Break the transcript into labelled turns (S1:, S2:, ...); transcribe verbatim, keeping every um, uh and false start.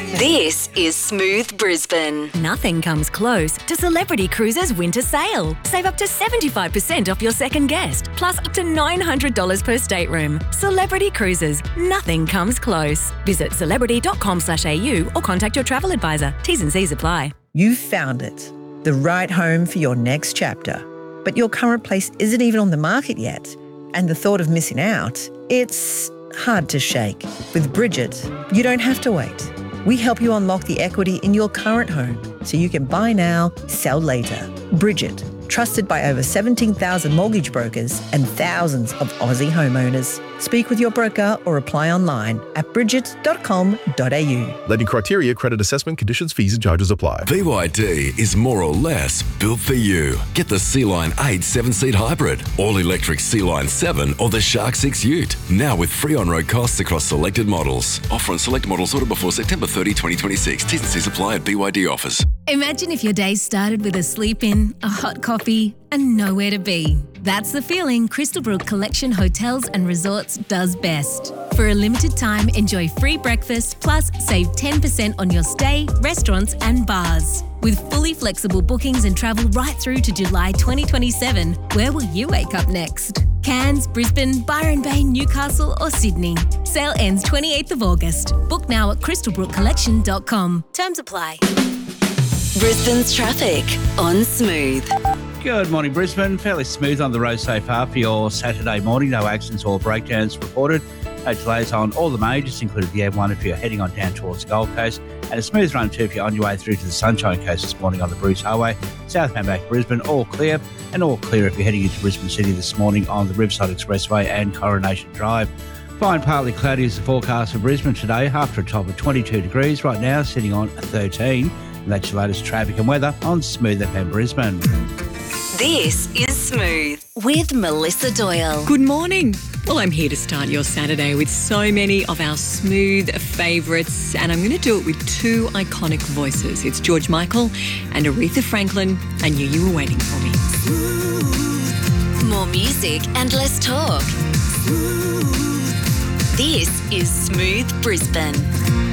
S1: This is Smooth Brisbane.
S2: Nothing comes close to Celebrity Cruises Winter Sale. Save up to seventy-five percent off your second guest, plus up to nine hundred dollars per stateroom. Celebrity Cruises. Nothing comes close. Visit celebrity dot com slash a u or contact your travel advisor. T's and C's apply.
S3: You've found it, the right home for your next chapter. But your current place isn't even on the market yet. And the thought of missing out, it's hard to shake. With Bridget, you don't have to wait. We help you unlock the equity in your current home so you can buy now, sell later. Bridget, trusted by over seventeen thousand mortgage brokers and thousands of Aussie homeowners. Speak with your broker or apply online at bridget dot com dot a u.
S4: Lending criteria, credit assessment, conditions, fees and charges apply.
S5: B Y D is more or less built for you. Get the Sea-Line eight seven-seat hybrid, all-electric Sea-Line seven or the Shark six Ute. Now with free on-road costs across selected models. Offer on select models ordered before September thirtieth, twenty twenty-six. T's and C's apply at B Y D offers.
S6: Imagine if your day started with a sleep in, a hot coffee, and nowhere to be. That's the feeling Crystalbrook Collection Hotels and Resorts does best. For a limited time, enjoy free breakfast plus save ten percent on your stay, restaurants and bars. With fully flexible bookings and travel right through to July twenty twenty-seven, where will you wake up next? Cairns, Brisbane, Byron Bay, Newcastle or Sydney. Sale ends twenty-eighth of August. Book now at crystalbrook collection dot com. Terms apply.
S1: Brisbane's traffic on Smooth.
S7: Good morning, Brisbane. Fairly smooth on the road so far for your Saturday morning. No accidents or breakdowns reported. No delays on all the majors, including the M one if you're heading on down towards the Gold Coast. And a smooth run too if you're on your way through to the Sunshine Coast this morning on the Bruce Highway. Southbound back to Brisbane, all clear. And all clear if you're heading into Brisbane City this morning on the Riverside Expressway and Coronation Drive. Fine, partly cloudy is the forecast for Brisbane today, after a top of twenty-two degrees. Right now, sitting on thirteen. And that's your latest traffic and weather on Smooth F M Brisbane.
S1: This is Smooth with Melissa Doyle.
S8: Good morning. Well, I'm here to start your Saturday with so many of our Smooth favourites, and I'm going to do it with two iconic voices. It's George Michael and Aretha Franklin. I knew you were waiting for me.
S1: More music and less talk. This is Smooth Brisbane.